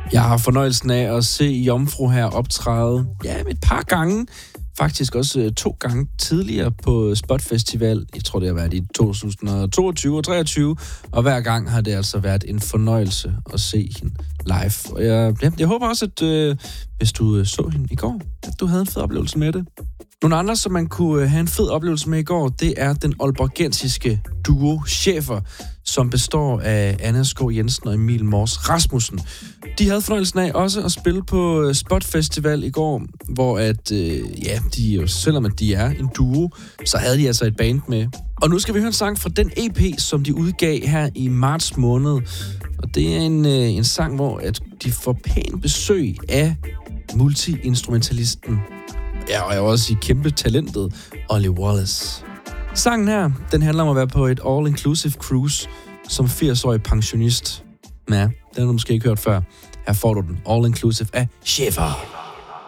Jeg har fornøjelsen af at se Jomfru her optræde, et par gange. Faktisk også 2 gange tidligere på Spot Festival. Jeg tror, det har været i 2022 og 2023. Og hver gang har det altså været en fornøjelse at se hende live. Og jeg håber også, at hvis du så hende i går, at du havde en fed oplevelse med det. Nogle andre, som man kunne have en fed oplevelse med i går, det er den aalborgensiske duo Schäfer, som består af Anna Skov Jensen og Emil Mors Rasmussen. De havde fornøjelsen af også at spille på Spot Festival i går, hvor de jo, selvom at de er en duo, så havde de altså et band med. Og nu skal vi høre en sang fra den EP, som de udgav her i marts måned. Og det er en sang, hvor at de får pænt besøg af multi-instrumentalisten. Ja, og jeg vil også sige kæmpe talentet Ollie Wallace. Sangen her, den handler om at være på et all-inclusive cruise som 80-årig pensionist. Ja, den har du måske ikke hørt før. Her får du den all-inclusive af Schäfer.